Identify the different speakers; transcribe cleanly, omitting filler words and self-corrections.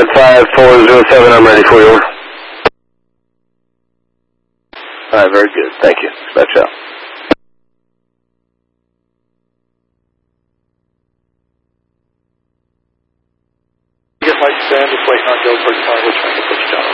Speaker 1: at 5407, I'm ready for you. All right, very good. Thank you. Dispatch out.